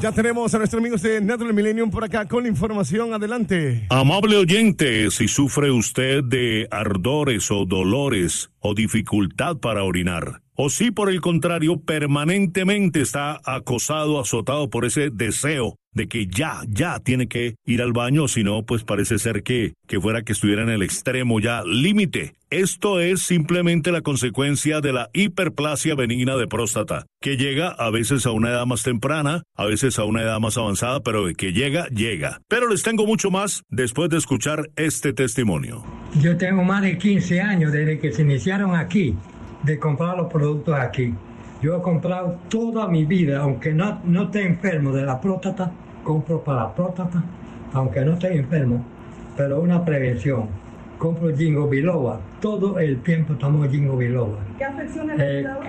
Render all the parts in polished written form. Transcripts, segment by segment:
Ya tenemos a nuestros amigos de Natural Millennium por acá con la información. Adelante. Amable oyente, si sufre usted de ardores o dolores o dificultad para orinar, o si por el contrario permanentemente está acosado, azotado por ese deseo de que ya tiene que ir al baño, si no, pues parece ser que fuera que estuviera en el extremo ya límite. Esto es simplemente la consecuencia de la hiperplasia benigna de próstata, que llega a veces a una edad más temprana, a veces a una edad más avanzada, pero de que llega. Pero les tengo mucho más después de escuchar este testimonio. Yo tengo más de 15 años desde que se iniciaron aquí, de comprar los productos aquí. Yo he comprado toda mi vida, aunque no esté enfermo de la próstata, compro para la próstata, aunque no esté enfermo, pero una prevención. Compro Ginkgo biloba, todo el tiempo tomo Ginkgo biloba. ¿Qué afecciones le da?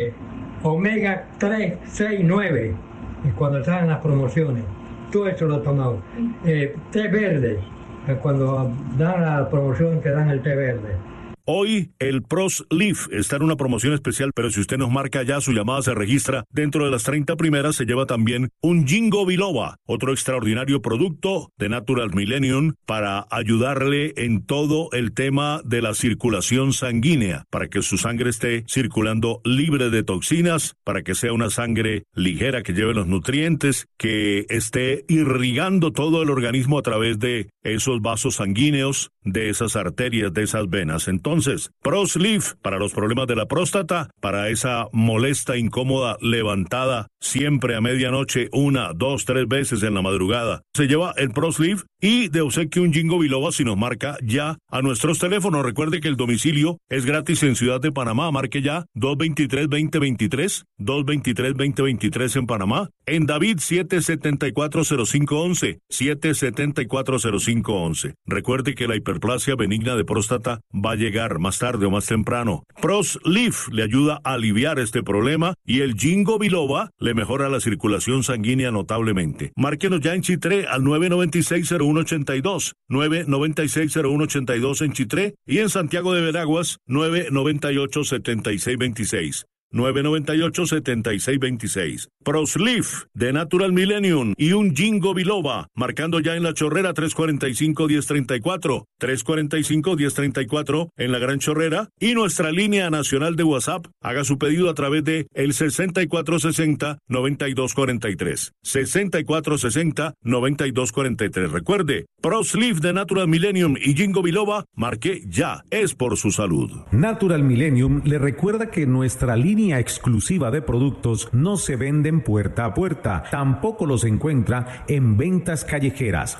Omega 3, 6, 9, cuando están en las promociones, todo eso lo he tomado. Té verde, cuando dan la promoción que dan el té verde. Hoy el PROS-Leaf está en una promoción especial, pero si usted nos marca ya, su llamada se registra. Dentro de las 30 primeras se lleva también un Ginkgo biloba, otro extraordinario producto de Natural Millennium para ayudarle en todo el tema de la circulación sanguínea, para que su sangre esté circulando libre de toxinas, para que sea una sangre ligera que lleve los nutrientes, que esté irrigando todo el organismo a través de esos vasos sanguíneos, de esas arterias, de esas venas. Entonces, PROS-Leaf para los problemas de la próstata, para esa molesta, incómoda levantada siempre a medianoche, 1, 2, 3 veces en la madrugada. Se lleva el PROS-Leaf y de obsequio un Ginkgo biloba si nos marca ya a nuestros teléfonos. Recuerde que el domicilio es gratis en Ciudad de Panamá. Marque ya 223-2023, 223-2023 en Panamá. En David 774-0511, 774-0511. Recuerde que la hiperplasia benigna de próstata va a llegar más tarde o más temprano. PROS-Leaf le ayuda a aliviar este problema y el Ginkgo biloba le mejora la circulación sanguínea notablemente. Márquenos ya en Chitré al 996-0182, 996-0182 en Chitré y en Santiago de Veraguas 998-7626. 998-7626. PROS-Leaf de Natural Millennium y un Ginkgo biloba, marcando ya en La Chorrera 345-1034, 345-1034 en La Gran Chorrera y nuestra línea nacional de WhatsApp. Haga su pedido a través de el 6460-9243. 6460-9243. Recuerde, PROS-Leaf de Natural Millennium y Ginkgo biloba, marque ya, es por su salud. Natural Millennium le recuerda que nuestra línea exclusiva de productos no se venden puerta a puerta, tampoco los encuentra en ventas callejeras.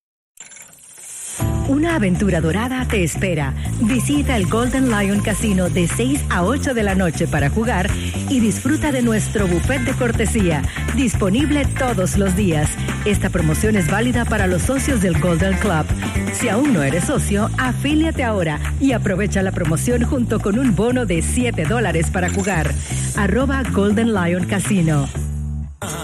Una aventura dorada te espera. Visita el Golden Lion Casino de 6 a 8 de la noche para jugar y disfruta de nuestro buffet de cortesía, disponible todos los días. Esta promoción es válida para los socios del Golden Club. Si aún no eres socio, afíliate ahora y aprovecha la promoción junto con un bono de $7 para jugar. @Golden Lion Casino.